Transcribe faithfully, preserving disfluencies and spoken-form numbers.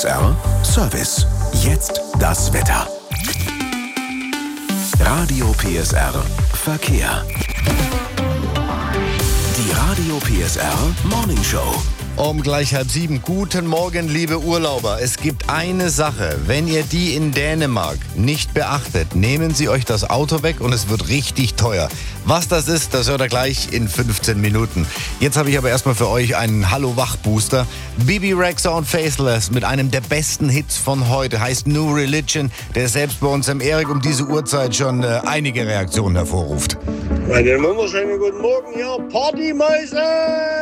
S R Service. Jetzt das Wetter. Radio P S R Verkehr. Die Radio P S R Morning Show. Um gleich halb sieben. Guten Morgen, liebe Urlauber. Es gibt eine Sache. Wenn ihr die in Dänemark nicht beachtet, nehmen sie euch das Auto weg und es wird richtig teuer. Was das ist, das hört ihr gleich in fünfzehn Minuten. Jetzt habe ich aber erstmal für euch einen Hallo-Wach-Booster. Bibi Rexha und Faceless mit einem der besten Hits von heute. Heißt New Religion, der selbst bei uns im Erik um diese Uhrzeit schon äh, einige Reaktionen hervorruft. Einen wunderschönen guten Morgen, ihr Partymäuse!